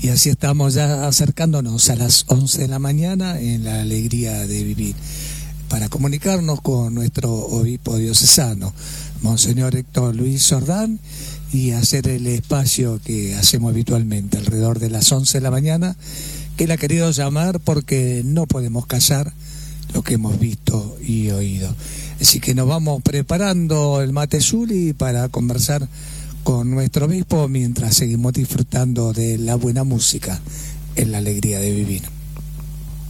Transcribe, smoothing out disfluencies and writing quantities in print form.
Y así estamos ya acercándonos a las 11 de la mañana en la alegría de vivir, para comunicarnos con nuestro obispo diocesano, Monseñor Héctor Luis Jordán, y hacer el espacio que hacemos habitualmente alrededor de las 11 de la mañana, que él ha querido llamar porque no podemos callar lo que hemos visto y oído. Así que nos vamos preparando el mate Zuli para conversar con nuestro obispo mientras seguimos disfrutando de la buena música en la alegría de vivir.